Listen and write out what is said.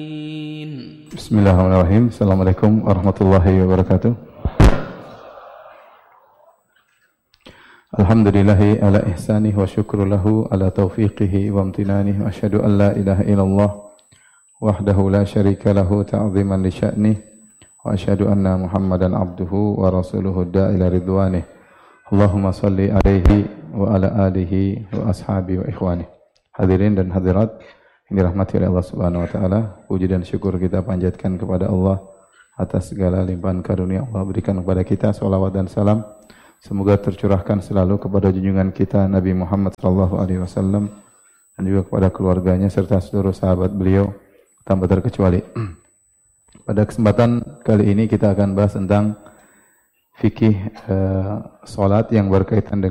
Bismillahirrahmanirrahim. Assalamualaikum warahmatullahi wabarakatuh. Alhamdulillahi ala ihsanih wa syukru lahu ala taufiqihi wa amtinanih wa asyhadu an la ilaha illallah wahdahu la syarika lahu ta'ziman li sya'nih wa asyhadu anna Muhammadan abduhu wa rasuluhu da'ila ridwanih. Allahumma salli alaihi wa ala alihi wa ashabihi wa ikhwanih. Hadirin dan hadirat yang dirahmati oleh Allah Subhanahu wa taala, puji dan syukur kita panjatkan kepada Allah atas segala limpahan karunia Allah berikan kepada kita. Shalawat dan salam semoga tercurahkan selalu kepada junjungan kita Nabi Muhammad sallallahu alaihi wasallam dan juga kepada keluarganya serta seluruh sahabat beliau tanpa terkecuali. Pada kesempatan kali ini kita akan bahas tentang fikih salat yang berkaitan dengan